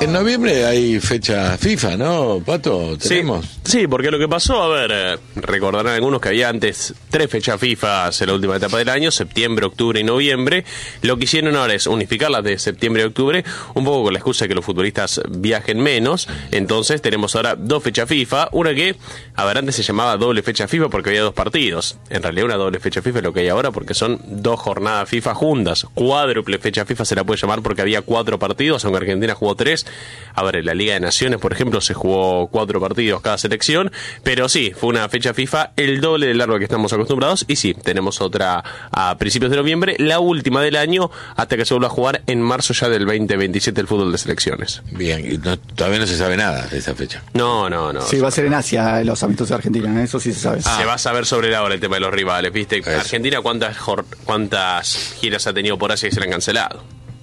En noviembre hay fecha FIFA, ¿no, Pato? ¿Tenemos? Sí, porque lo que pasó, a ver, recordarán algunos que había antes 3 fechas FIFA en la última etapa del año, septiembre, octubre y noviembre. Lo que hicieron ahora es unificarlas de septiembre y octubre, un poco con la excusa de que los futbolistas viajen menos. Entonces tenemos ahora 2 fechas FIFA, una que, a ver, antes se llamaba doble fecha FIFA porque había 2 partidos. En realidad una doble fecha FIFA es lo que hay ahora porque son 2 jornadas FIFA juntas. Cuádruple fecha FIFA se la puede llamar porque había 4 partidos, aunque Argentina jugó 3. A ver, en la Liga de Naciones, por ejemplo, se jugó 4 partidos cada selección, pero sí, fue una fecha FIFA el doble de largo que estamos acostumbrados, y sí, tenemos otra a principios de noviembre, la última del año, hasta que se vuelva a jugar en marzo ya del 2027 el fútbol de selecciones. Bien, y todavía no se sabe nada de esa fecha. No. Sí, va a ser en Asia los amistosos de Argentina, eso sí se sabe. Se va a saber sobre la hora el tema de los rivales, ¿viste? Eso. Argentina, ¿cuántas giras ha tenido por Asia que se le han cancelado?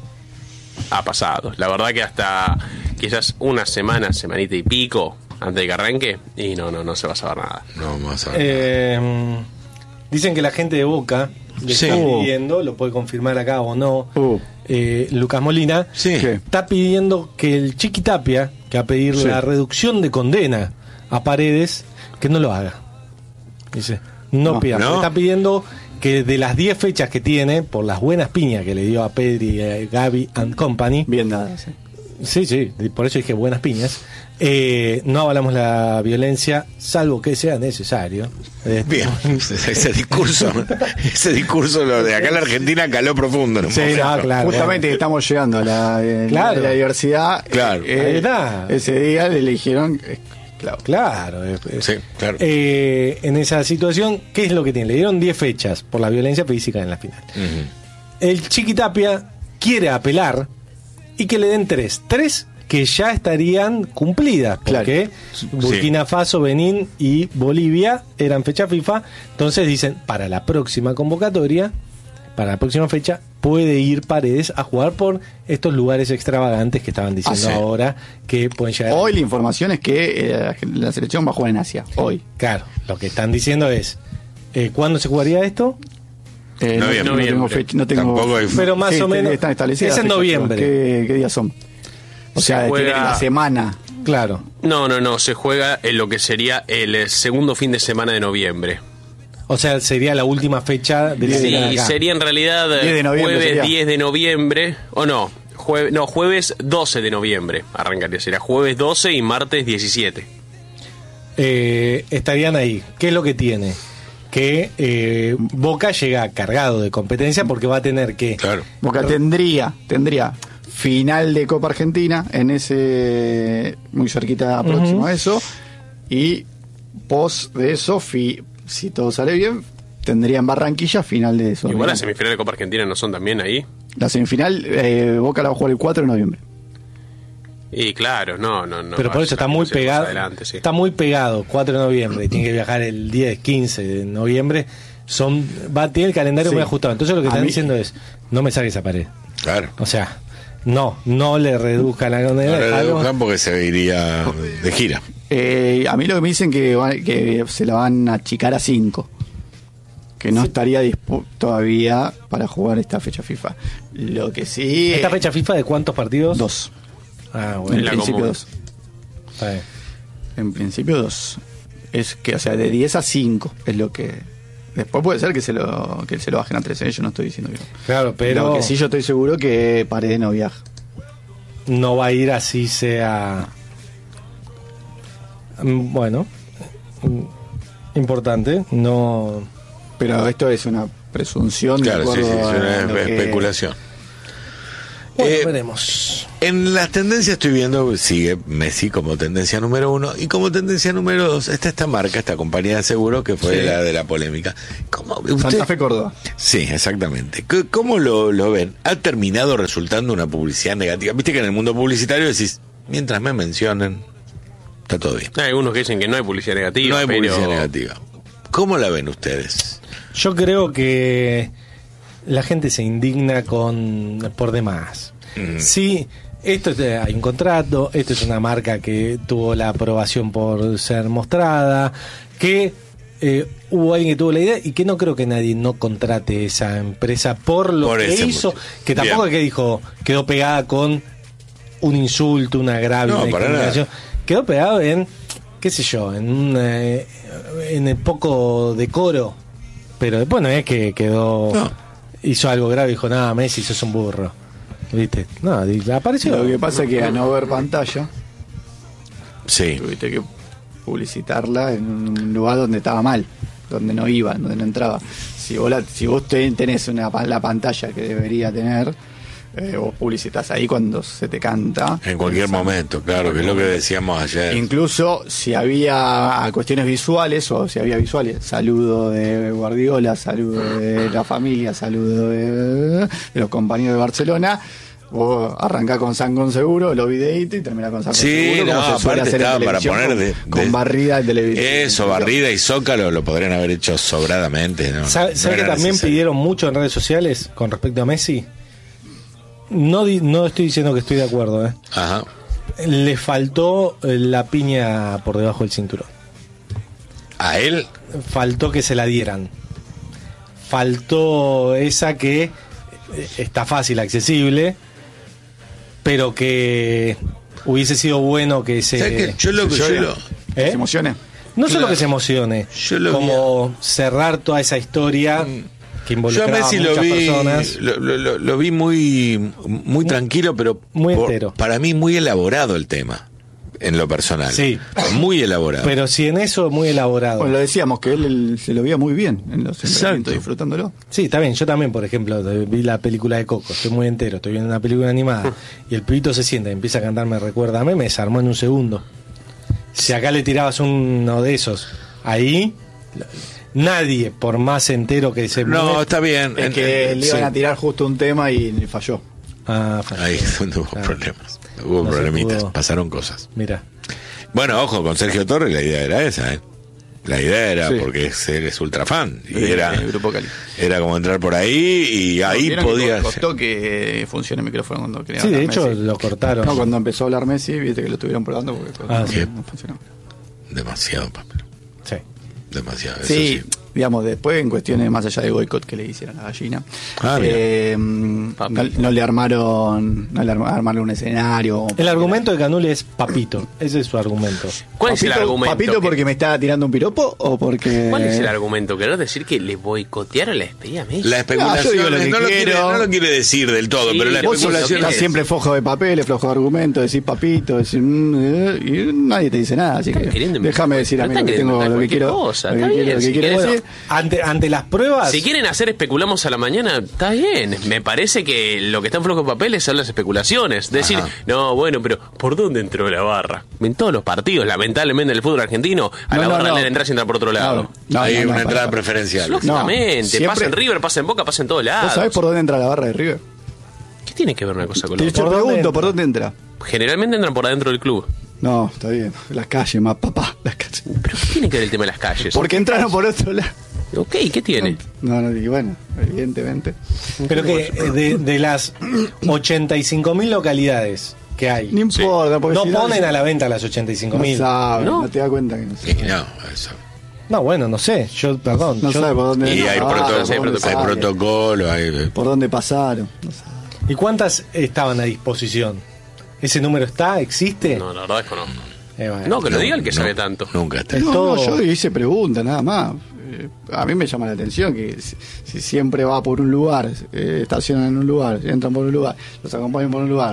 Ha pasado. La verdad que hasta quizás una semanita y pico antes de que arranque, y no se va a saber nada. No vamos a saber nada. Dicen que la gente de Boca le está pidiendo, lo puede confirmar acá o no, Lucas Molina, está pidiendo que el Chiqui Tapia, que va a pedir la reducción de condena a Paredes, que no lo haga. Dice, no pida. Está pidiendo que de las 10 fechas que tiene, por las buenas piñas que le dio a Pedri, Gavi and Company, bien dadas. Sí, por eso dije buenas piñas. No avalamos la violencia, salvo que sea necesario. Bien, ese discurso lo de acá en la Argentina caló profundo. ¿No? Sí, claro. Justamente estamos llegando a la diversidad. Claro. Ese día le eligieron. Claro. Sí, claro. En esa situación, ¿qué es lo que tiene? Le dieron 10 fechas por la violencia física en la final. El Chiqui Tapia quiere apelar y que le den 3 que ya estarían cumplidas, porque Burkina Faso, Benín y Bolivia eran fecha FIFA. Entonces dicen, para la próxima convocatoria, para la próxima fecha, puede ir Paredes a jugar por estos lugares extravagantes que estaban diciendo ahora que pueden llegar. Hoy la información es que la selección va a jugar en Asia, hoy. Claro, lo que están diciendo es, ¿cuándo se jugaría esto? Noviembre. No tengo pero más o menos están establecidas. Es en noviembre. ¿Qué días son? O sea, juega... tiene la semana. Claro. No, se juega en lo que sería el segundo fin de semana de noviembre. O sea, sería la última fecha de sería en realidad jueves 10 de noviembre, o no, jueves 12 de noviembre arrancaría, sería jueves 12 y martes 17. Estarían ahí. ¿Qué es lo que tiene? Que Boca llega cargado de competencia porque va a tener que... Claro. Boca tendría final de Copa Argentina en ese muy cerquita próximo a eso, y post de eso, si todo sale bien, tendría en Barranquilla final de eso. Igual las semifinales de Copa Argentina no son también ahí. La semifinal Boca la va a jugar el 4 de noviembre. Y claro, no. Pero por eso está muy pegado. Adelante, sí. Está muy pegado, 4 de noviembre, y tiene que viajar el 10, 15 de noviembre. Tiene el calendario muy ajustado. Entonces lo que están diciendo es, no me saques a Pared. Claro. O sea, no le reduzca la condena. No le reduzcan porque se iría de gira. A mí lo que me dicen que se la van a achicar a 5. Que no estaría todavía para jugar esta fecha FIFA. Lo que sí... ¿Esta fecha FIFA de cuántos partidos? 2. Bueno. En principio 2. En principio 2. Es que, o sea, de 10 a 5 es lo que... Después puede ser que se lo bajen a 13, yo no estoy diciendo que no. Claro, pero... Lo que sí yo estoy seguro que Paredes no viaja. No va a ir así sea... Bueno, importante, no... Pero esto es una presunción. Claro, sí, es una especulación. Bueno, veremos. En las tendencias estoy viendo, sigue Messi como tendencia número 1, y como tendencia número 2 está esta marca, esta compañía de seguro que fue la de la polémica. Santa Fe Córdoba. Sí, exactamente. ¿Cómo lo ven? ¿Ha terminado resultando una publicidad negativa? Viste que en el mundo publicitario decís, mientras me mencionen, está todo bien. Hay algunos que dicen que no hay publicidad negativa. No hay publicidad negativa. ¿Cómo la ven ustedes? Yo creo que la gente se indigna por demás. Sí, hay un contrato, esto es una marca que tuvo la aprobación por ser mostrada, que hubo alguien que tuvo la idea, y que no creo que nadie no contrate esa empresa por lo que hizo, que tampoco es que dijo, quedó pegada con un insulto, un agravio, No, una para discriminación. Quedó pegado en, qué sé yo, en el poco decoro. Pero después no es que quedó, hizo algo grave y dijo, nada, Messi, sos un burro. ¿Viste? No, apareció. Lo que pasa es que a no ver pantalla, Sí. tuviste que publicitarla en un lugar donde estaba mal, donde no iba, donde no entraba. Si vos tenés la pantalla que debería tener, vos publicitas ahí cuando se te canta. En cualquier momento, claro, que es lo que decíamos ayer. Incluso si había cuestiones visuales, o si había visuales, saludo de Guardiola, saludo de la familia, saludo de los compañeros de Barcelona, vos arrancás con Sangón Seguro, los videitos y terminás con Sangón Sí, Seguro, no, como se suele aparte hacer en estaba para televisión poner con barrida de televisión. Eso, barrida y zócalo lo podrían haber hecho sobradamente, ¿no? ¿Sabe No que era también necesario. pidieron mucho en redes sociales con respecto a Messi? No estoy diciendo que estoy de acuerdo, Ajá. Le faltó la piña por debajo del cinturón. A él, Faltó que se la dieran. Faltó esa que está fácil, accesible, pero que hubiese sido bueno que se... ¿sabes qué? Yo lo ¿Se ¿Eh? emocione? No solo Claro. que se emocione, Yo lo como cerrar toda esa historia que yo a involucraba a Messi muchas lo vi, personas. lo vi muy tranquilo, pero muy entero. para mí muy elaborado el tema, en lo personal. Sí. Muy elaborado. Pero si en eso muy elaborado. Bueno, lo decíamos que él se lo veía muy bien en los entrenamientos, disfrutándolo. Sí, está bien. Yo también, por ejemplo, vi la película de Coco. Estoy muy entero. Estoy viendo una película animada. Y el pibito se sienta y empieza a cantar Me Recuérdame. Me desarmó en un segundo. Si acá le tirabas uno de esos, ahí nadie, por más entero que se No, mueve- está bien. Es que le iban Sí. a tirar justo un tema y falló. falló. Ahí no hubo Claro. problemas. Hubo No se problemitas. pudo. Pasaron cosas. Mira. Bueno, ojo, con Sergio Torres la idea era esa, ¿eh? La idea era, Sí. porque él es ultra fan. Y era, Grupo Cali. era como entrar por ahí y ahí ¿Vieron que podía... costó que funcione el micrófono cuando quería Sí, de hablar hecho Messi? lo cortaron. No, cuando empezó a hablar Messi, viste que lo estuvieron probando porque sí. no funcionó. Demasiado, papel. Sí. Demasiado. Sí, Eso sí. digamos, después en cuestiones más allá de boicot que le hicieron a la gallina, Ah, no le armaron un escenario. El argumento de Canuli es papito. Ese es su argumento. ¿Cuál es el argumento? ¿Papito que- porque me estaba tirando un piropo o porque...? ¿Cuál es el argumento? ¿Querés decir que le boicotearon la despedida a Messi? La especulación yo digo lo que no, quiero. no lo quiere decir del todo, Sí, pero la vos Vos sos especulación estás es- siempre flojo de papeles, flojo de argumentos, decís papito, decís, y nadie te dice nada, así que Están queriendo inventar- déjame decir a mí están lo que queriendo tengo, inventar lo que cualquier quiero, cosa, lo que está quiero, bien, lo que si quiero querés, decir. Ante las pruebas. Si quieren hacer especulamos a la mañana, está bien. Me parece que lo que está en flojo de papeles son las especulaciones. Decir, Ajá. no, bueno, pero ¿por dónde entró la barra? En todos los partidos, lamentablemente, en el fútbol argentino, a No, la no, barra no. le entra y entra por otro lado. hay una para. entrada preferencial. Lógicamente, siempre- pasa en River, pasa en Boca, pasa en todos lados. ¿Vos sabés por dónde entra la barra de River? ¿Qué tiene que ver una cosa con la Te otra? ¿Por dónde pregunto, entra? ¿por dónde entra? Generalmente entran por adentro del club. No, está bien, las calles, más papá, las calles. ¿Pero qué tiene que ver el tema de las calles? Porque entraron por otro lado. Ok, ¿qué tiene? No, y bueno, evidentemente. Pero que de las 85.000 localidades que hay, No importa, porque no si ponen a la venta las no 85.000. sabe, ¿No? no te das cuenta que no Y sabe. no, eso. No, bueno, no sé. Yo, perdón. No yo- sabe por dónde Y hay, entra, proto- sí, hay por dónde hay sale, protocolo, hay... por dónde pasaron. No sabe. ¿Y cuántas estaban a disposición? ¿Ese número está? ¿Existe? No, la verdad es que no. Bueno. No, que lo diga el que sabe tanto. Nunca está. Es No, todo- yo hice preguntas, nada más. A mí me llama la atención que si siempre va por un lugar, estacionan en un lugar, entran por un lugar, los acompañan por un lugar,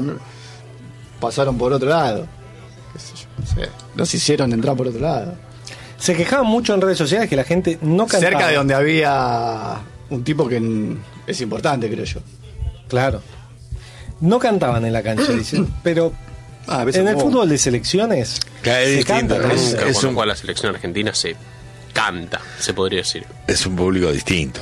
pasaron por otro lado. Qué sé yo, no sé. Los hicieron entrar por otro lado. Se quejaban mucho en redes sociales que la gente no cantaba. Cerca de donde había un tipo que es importante, creo yo. Claro. No cantaban en la cancha, dicen. Pero A veces en el como- fútbol de selecciones Claro, es se distinto, canta. es- Nunca es cuando un- juega la selección argentina se canta, se podría decir. Es un público distinto.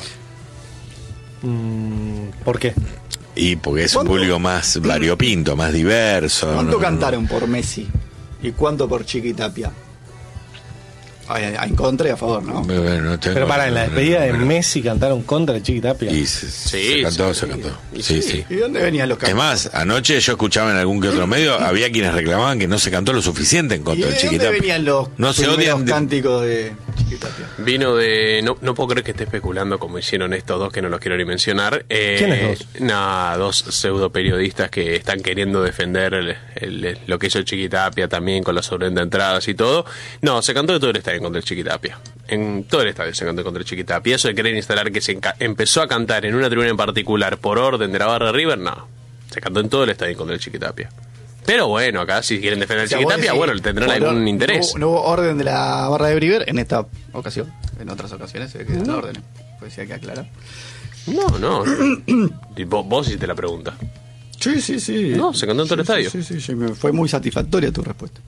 ¿Por qué? Y porque es un ¿Cuánto? público más variopinto, más diverso. ¿Cuánto no- cantaron por Messi? ¿Y cuánto por Chiquitapia? en contra y a favor, ¿no? Pero para, en la despedida de Messi cantaron contra el Chiquitapia. Y se cantó. Sí. ¿Y dónde venían los Es más, anoche yo escuchaba en algún que otro medio, había quienes reclamaban que no se cantó lo suficiente en contra del Chiquitapia. ¿Dónde venían los no se odian cánticos de Chiquitapia? Vino de... No puedo creer que esté especulando como hicieron estos dos, que no los quiero ni mencionar. ¿Quiénes dos? Dos pseudo periodistas que están queriendo defender lo que hizo el Chiquitapia también con la sobreventa de entradas y todo. No, se cantó de todo el estadio contra el Chiquitapia. En todo el estadio se cantó contra el Chiquitapia. Eso de querer instalar que se empezó a cantar en una tribuna en particular por orden de la barra de River, no. Se cantó en todo el estadio contra el Chiquitapia. Pero bueno, acá si quieren defender al Chiquitapia, bueno, tendrán algún interés. No hubo orden de la barra de River en esta ocasión. En otras ocasiones se ve que da orden. Pues sí hay que aclarar. No. Vos hiciste la pregunta. Sí. No, se cantó en todo el estadio. Sí. Fue muy satisfactoria tu respuesta.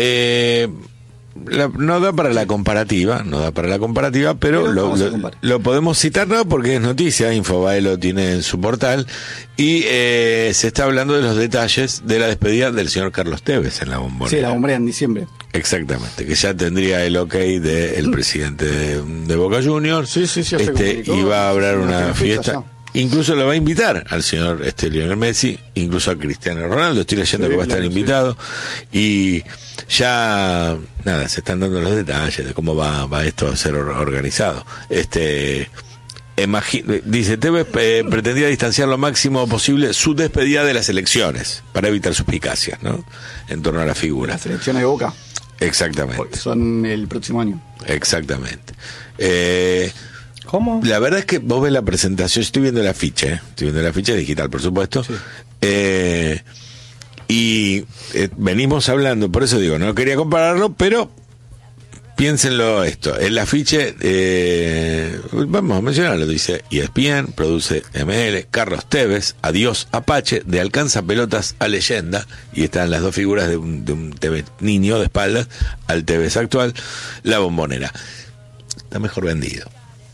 No da para la comparativa, pero lo podemos citar, ¿no? Porque es noticia, Infobae lo tiene en su portal, y se está hablando de los detalles de la despedida del señor Carlos Tevez en la Bombonera. Sí, la Bombonera en diciembre. Exactamente, que ya tendría el ok del presidente de Boca Juniors. Sí, y va a haber una fiesta. Ya. Incluso lo va a invitar al señor Lionel Messi, incluso a Cristiano Ronaldo. Estoy leyendo que va a estar invitado. Y ya, se están dando los detalles de cómo va esto a ser organizado. Dice, Tevez pretendía distanciar lo máximo posible su despedida de las elecciones, para evitar suspicacias, ¿no? En torno a la figura. Las elecciones de Boca. Exactamente. Porque son el próximo año. Exactamente. ¿Cómo? La verdad es que vos ves la presentación, estoy viendo el afiche digital, por supuesto. Sí. Venimos hablando, por eso digo, no quería compararlo, pero piénsenlo esto. El afiche, vamos a mencionarlo, dice ESPN, produce ML, Carlos Tevez, adiós Apache, de alcanza pelotas a leyenda, y están las dos figuras de un Tevez niño de espaldas al Tevez actual, la Bombonera. Está mejor vendido.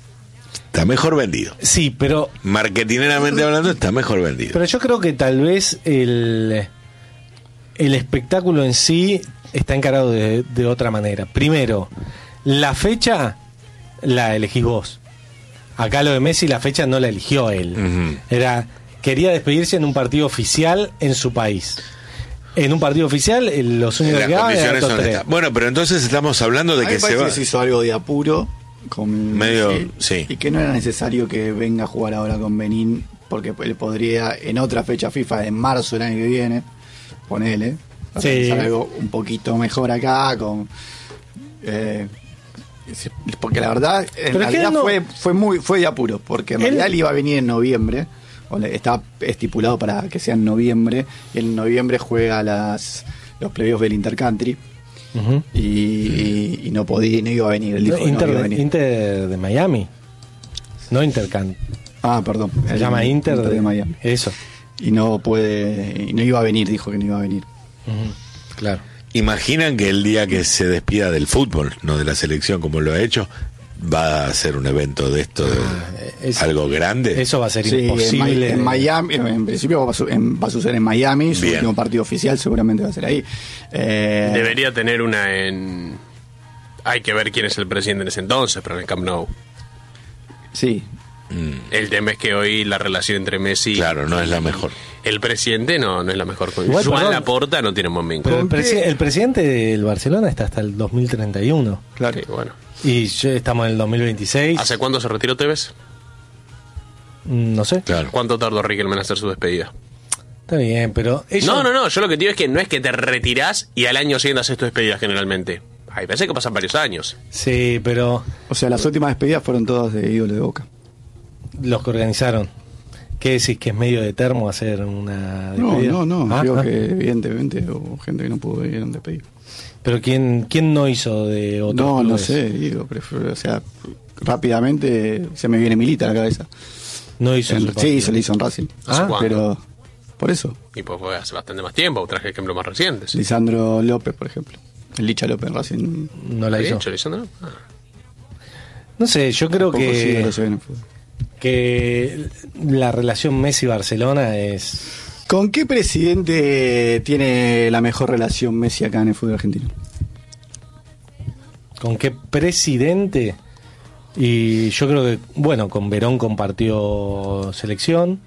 Sí, pero... marketineramente hablando, está mejor vendido. Pero yo creo que tal vez el espectáculo en sí está encarado de otra manera. Primero, la fecha la elegís vos. Acá lo de Messi, la fecha no la eligió él. Quería despedirse en un partido oficial en su país. En un partido oficial, los únicos que quedaban eran top 3. Bueno, pero entonces estamos hablando de que se va... se hizo algo de apuro. Sí. Y que no era necesario que venga a jugar ahora con Benín, porque él podría en otra fecha FIFA, en marzo del año que viene, ponele, hacer algo un poquito mejor acá, porque la verdad, en realidad fue de apuro, porque en realidad él iba a venir en noviembre, está estipulado para que sea en noviembre, y en noviembre juega los playoffs del Intercountry. Y no iba a venir. Él dijo Inter de Miami, no Intercountry. Perdón. Se llama Inter de Miami. Eso. Y no iba a venir, dijo que no iba a venir. Claro. ¿Imaginan que el día que se despida del fútbol, no de la selección como lo ha hecho, va a ser un evento de esto, algo grande? Eso va a ser imposible. En Miami, en principio va a suceder en Miami, su último partido oficial seguramente va a ser ahí. Debería tener una en... Hay que ver quién es el presidente en ese entonces, pero en el Camp Nou. Sí. El tema es que hoy la relación entre Messi... Claro, no es la mejor. El presidente no es la mejor. Juan Laporta no tiene un buen vínculo. El presidente del Barcelona está hasta el 2031. Claro. Sí, bueno. Y estamos en el 2026. ¿Hace cuándo se retiró Tevez? No sé. Claro. ¿Cuánto tardó Riquelme en hacer su despedida? Está bien, pero... No. Yo lo que te digo es que no es que te retirás y al año siguiente haces tu despedida generalmente. Hay veces que pasan varios años. Sí, pero... O sea, las últimas despedidas fueron todas de ídolo de Boca. Los que organizaron. ¿Qué decís? ¿Que es medio de termo hacer una despedida? No. Creo que evidentemente hubo gente que no pudo ir a un despedido. ¿Pero quién no hizo de otro? No sé, digo, o sea, rápidamente se me viene Milita a la cabeza. No hizo sí, se le hizo en Racing. Pero por eso. Y pues fue hace bastante más tiempo, traje ejemplos más recientes. Lisandro López, por ejemplo. El Licha López en Racing. No la hizo. ¿Lisandro? No sé, yo creo que la relación Messi-Barcelona es... ¿Con qué presidente tiene la mejor relación Messi acá en el fútbol argentino? ¿Con qué presidente? Y yo creo que, bueno, con Verón compartió selección.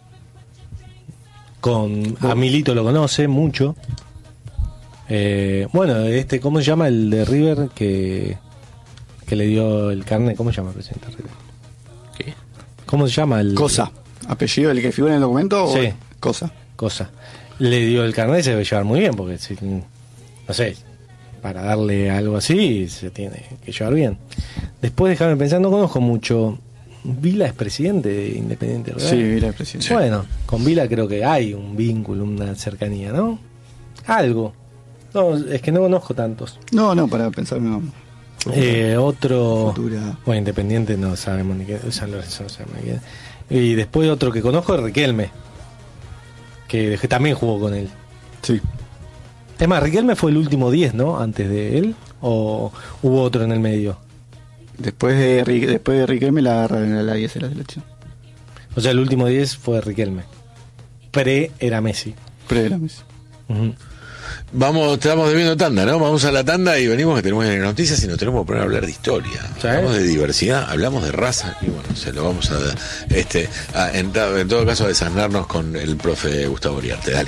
A Milito lo conoce mucho. Bueno, ¿cómo se llama el de River que le dio el carnet? ¿Cómo se llama el presidente de River? ¿Qué? ¿Cómo se llama el...? Cosa. ¿Apellido el que figura en el documento? Sí. Cosa. Le dio el carnet y se debe llevar muy bien, porque no sé, para darle algo así se tiene que llevar bien. Después, déjame pensar, no conozco mucho. Vila es presidente de Independiente, ¿verdad? Sí, Vila es presidente. Bueno, con Vila creo que hay un vínculo, una cercanía, ¿no? Algo. No, es que no conozco tantos. No, para pensar no. Otro... Futura. Bueno, Independiente no sabemos ni qué. San Lorenzo no sabemos ni qué. Y después otro que conozco es Riquelme, que también jugó con él. Sí. Es más, Riquelme fue el último 10, ¿no? Antes de él. ¿O hubo otro en el medio? Después de Riquelme la agarraron en la 10 de la selección. O sea, el último 10 fue Riquelme. Era Messi. Era Messi. Uh-huh. Estamos debiendo tanda, ¿no? Vamos a la tanda y venimos, que tenemos noticias y nos tenemos que poner a hablar de historia. ¿Sí? Hablamos de diversidad, hablamos de raza y bueno, se lo vamos en todo caso a desasnarnos con el profe Gustavo Uriarte. Dale.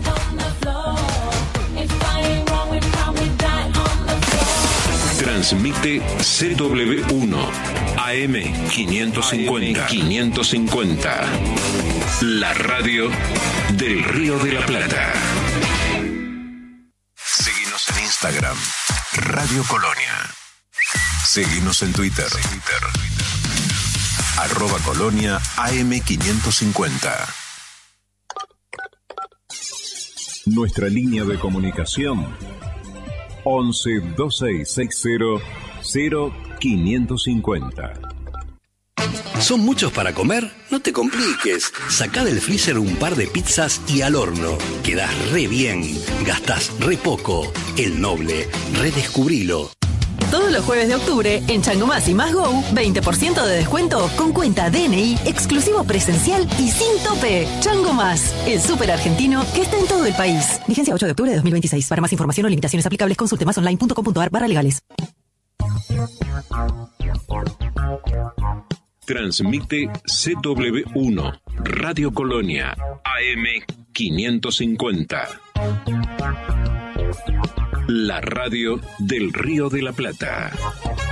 Transmite CW1 AM 550. La radio del Río de la Plata. Seguinos en Instagram, Radio Colonia. Seguinos en Twitter. @Colonia AM 550. Nuestra línea de comunicación 11 2660 0550. ¿Son muchos para comer? No te compliques. Sacá del freezer un par de pizzas y al horno. Quedás re bien. Gastás re poco. El Noble. Redescubrilo. Todos los jueves de octubre, en Chango Más y Más Go, 20% de descuento con cuenta DNI, exclusivo presencial y sin tope. Chango Más, el súper argentino que está en todo el país. Vigencia 8 de octubre de 2026. Para más información o limitaciones aplicables, consulte masonline.com.ar/legales. Transmite CW1, Radio Colonia, AM 550. La radio del Río de la Plata.